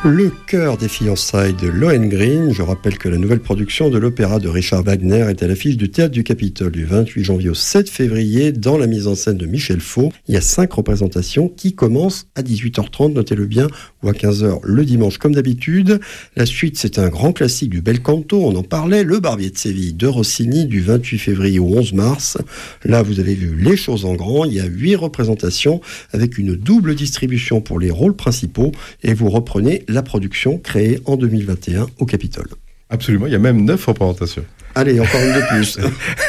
Le cœur des fiançailles de Lohengrin. Je rappelle que la nouvelle production de l'opéra de Richard Wagner est à l'affiche du Théâtre du Capitole du 28 janvier au 7 février dans la mise en scène de Michel Faux. Il y a 5 représentations qui commencent à 18h30, notez-le bien, ou à 15h le dimanche comme d'habitude. La suite, c'est un grand classique du bel canto, on en parlait, Le Barbier de Séville de Rossini du 28 février au 11 mars. Là, vous avez vu les choses en grand, il y a 8 représentations avec une double distribution pour les rôles principaux et vous reprenez la production créée en 2021 au Capitole. Absolument, il y a même 9 représentations. Allez, encore une de plus.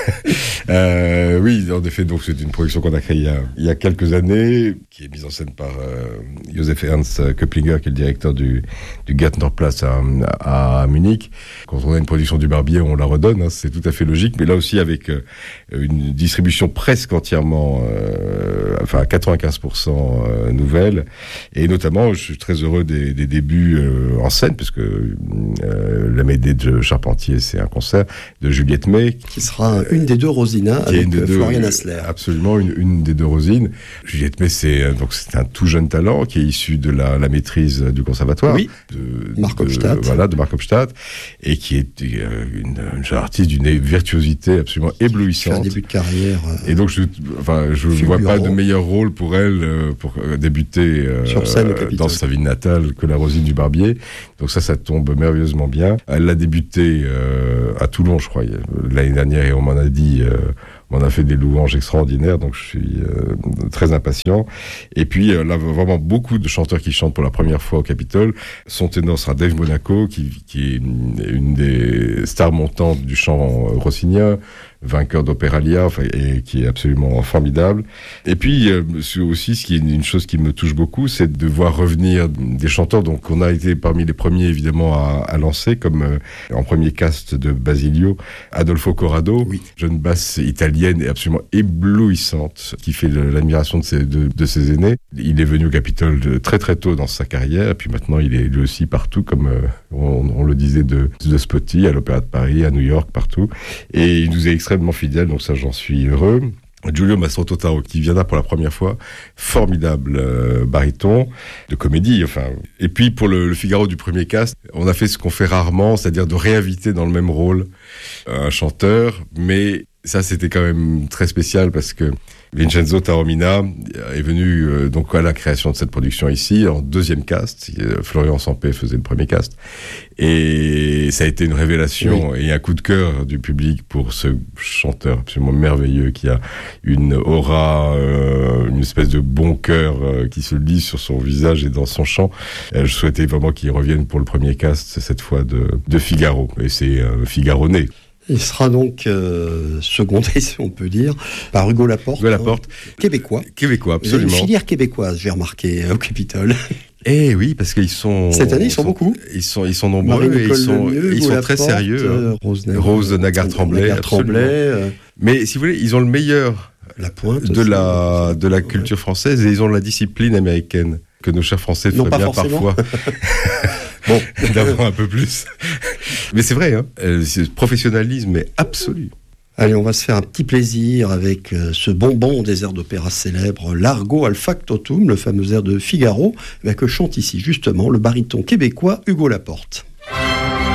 Oui, en effet, donc c'est une production qu'on a créée il y a quelques années, qui est mise en scène par Josef Ernst Köplinger, qui est le directeur du Gärtnerplatz à Munich. Quand on a une production du Barbier, on la redonne, hein, c'est tout à fait logique, mais là aussi avec une distribution presque entièrement, enfin à 95% nouvelle, et notamment, je suis très heureux des débuts en scène, parce que la Médée de Charpentier, c'est un concert de Juliette May, qui sera une des deux Rosina avec Florian Hassler. Absolument, une des deux Rosines. Juliette May, c'est un tout jeune talent qui est issu de la maîtrise du conservatoire. Oui, de Marc Hofstadt. Voilà, de Marc Hofstadt, et qui est une jeune artiste d'une virtuosité absolument éblouissante. Un début de carrière. Et donc, je ne vois pas de meilleur rôle pour elle pour débuter sur scène dans sa ville natale que la Rosine du Barbier. Donc ça tombe merveilleusement bien. Elle l'a débuté à Toulon, je crois, l'année dernière, et on m'en a dit, on a fait des louanges extraordinaires, donc je suis très impatient. Et puis là, vraiment beaucoup de chanteurs qui chantent pour la première fois au Capitole. Son ténor sera Dave Monaco, qui est une des stars montantes du chant rossinien, vainqueur d'Opéralia, et qui est absolument formidable. Et puis aussi, ce qui est une chose qui me touche beaucoup, c'est de voir revenir des chanteurs. Donc on a été parmi les premiers évidemment à lancer, comme en premier cast de Basilio, Adolfo Corrado, oui, jeune basse italienne et absolument éblouissante, qui fait l'admiration de ses aînés. Il est venu au Capitole très très tôt dans sa carrière, et puis maintenant il est lui aussi partout, comme on le disait de Spotty, à l'Opéra de Paris, à New York, partout. Et il nous est extrêmement fidèle, donc ça j'en suis heureux. Giulio Mastrototaro, qui viendra pour la première fois, formidable baryton de comédie, enfin. Et puis pour le Figaro du premier cast, on a fait ce qu'on fait rarement, c'est-à-dire de réinviter dans le même rôle un chanteur, mais ça c'était quand même très spécial parce que Vincenzo Taormina est venu donc à la création de cette production ici, en deuxième cast. Florian Sampé faisait le premier cast. Et ça a été une révélation, oui, et un coup de cœur du public pour ce chanteur absolument merveilleux qui a une aura, une espèce de bon cœur qui se lit sur son visage et dans son chant. Je souhaitais vraiment qu'il revienne pour le premier cast, cette fois de Figaro. Et c'est Figaro-né. Il sera donc secondé, si on peut dire, par Hugo Laporte. Hugo Laporte. Québécois. Québécois, absolument. Une filière québécoise, j'ai remarqué, au Capitole. Eh oui, parce qu'ils sont... Cette année, ils sont beaucoup. Ils sont nombreux, et ils sont très sérieux. Rose Nagard-Tremblay. Mais si vous voulez, ils ont le meilleur la pointe de la culture française, et ils ont la discipline américaine que nos chers Français feraient bien parfois. Bon, d'avoir un peu plus. Mais c'est vrai, hein, c'est le professionnalisme est absolu. Allez, on va se faire un petit plaisir avec ce bonbon des airs d'opéra célèbre, Largo al factotum, le fameux air de Figaro, que chante ici justement le baryton québécois Hugo Laporte.